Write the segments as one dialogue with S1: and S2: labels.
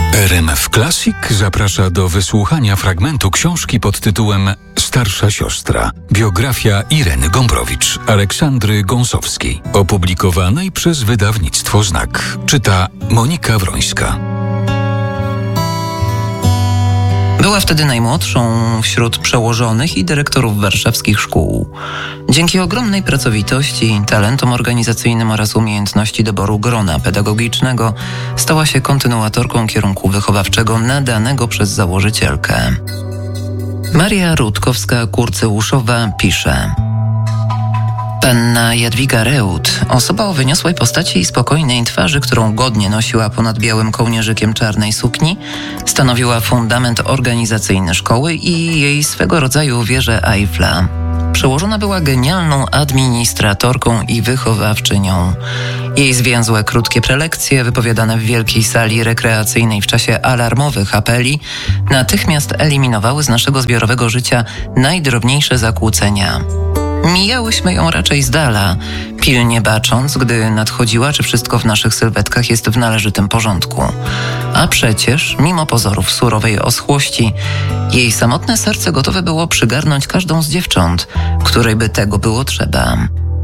S1: RMF Classic zaprasza do wysłuchania fragmentu książki pod tytułem Starsza siostra. Biografia Ireny Gombrowicz, Aleksandry Gąsowskiej, opublikowanej przez wydawnictwo Znak. Czyta Monika Wrońska.
S2: Była wtedy najmłodszą wśród przełożonych i dyrektorów warszawskich szkół. Dzięki ogromnej pracowitości, talentom organizacyjnym oraz umiejętności doboru grona pedagogicznego stała się kontynuatorką kierunku wychowawczego nadanego przez założycielkę. Maria Rutkowska-Kurcełuszowa pisze: Panna Jadwiga Reut, osoba o wyniosłej postaci i spokojnej twarzy, którą godnie nosiła ponad białym kołnierzykiem czarnej sukni, stanowiła fundament organizacyjny szkoły i jej swego rodzaju wieżę Eiffla. Przełożona była genialną administratorką i wychowawczynią. Jej zwięzłe, krótkie prelekcje, wypowiadane w wielkiej sali rekreacyjnej w czasie alarmowych apeli, natychmiast eliminowały z naszego zbiorowego życia najdrobniejsze zakłócenia. Mijałyśmy ją raczej z dala, pilnie bacząc, gdy nadchodziła, czy wszystko w naszych sylwetkach jest w należytym porządku. A przecież, mimo pozorów surowej oschłości, jej samotne serce gotowe było przygarnąć każdą z dziewcząt, której by tego było trzeba.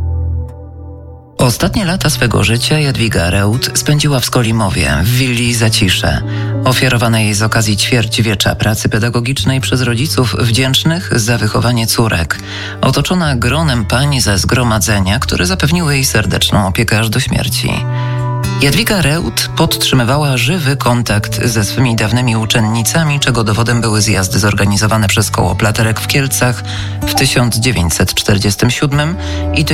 S2: Ostatnie lata swego życia Jadwiga Reut spędziła w Skolimowie, w willi Zacisze, ofiarowanej jej z okazji ćwierćwiecza pracy pedagogicznej przez rodziców wdzięcznych za wychowanie córek, otoczona gronem pań ze zgromadzenia, które zapewniły jej serdeczną opiekę aż do śmierci. Jadwiga Reut podtrzymywała żywy kontakt ze swymi dawnymi uczennicami, czego dowodem były zjazdy zorganizowane przez Koło Platerek w Kielcach w 1947 i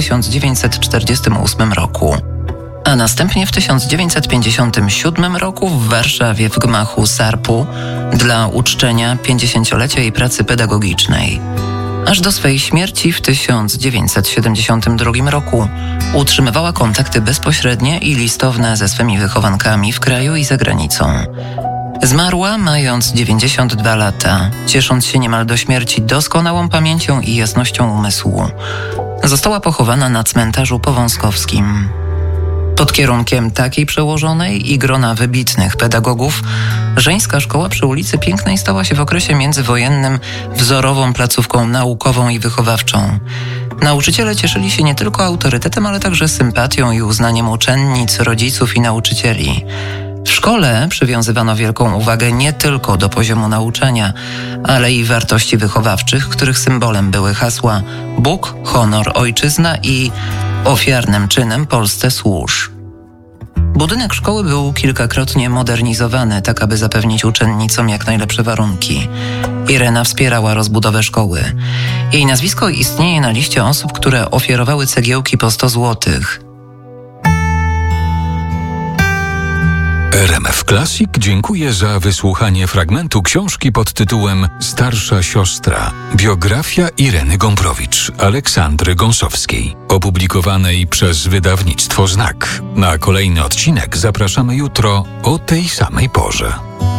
S2: 1948 roku. A następnie w 1957 roku w Warszawie w gmachu SARP-u dla uczczenia 50-lecia jej pracy pedagogicznej. Aż do swej śmierci w 1972 roku utrzymywała kontakty bezpośrednie i listowne ze swymi wychowankami w kraju i za granicą. Zmarła mając 92 lata, ciesząc się niemal do śmierci doskonałą pamięcią i jasnością umysłu. Została pochowana na cmentarzu powązkowskim. Pod kierunkiem takiej przełożonej i grona wybitnych pedagogów żeńska szkoła przy ulicy Pięknej stała się w okresie międzywojennym wzorową placówką naukową i wychowawczą. Nauczyciele cieszyli się nie tylko autorytetem, ale także sympatią i uznaniem uczennic, rodziców i nauczycieli. W szkole przywiązywano wielką uwagę nie tylko do poziomu nauczania, ale i wartości wychowawczych, których symbolem były hasła Bóg, honor, ojczyzna i ofiarnym czynem Polsce służ. Budynek szkoły był kilkakrotnie modernizowany, tak aby zapewnić uczennicom jak najlepsze warunki. Irena wspierała rozbudowę szkoły. Jej nazwisko istnieje na liście osób, które ofiarowały cegiełki po 100 złotych.
S1: RMF Classic dziękuję za wysłuchanie fragmentu książki pod tytułem Starsza siostra. Biografia Ireny Gombrowicz, Aleksandry Gąsowskiej, opublikowanej przez wydawnictwo Znak. Na kolejny odcinek zapraszamy jutro o tej samej porze.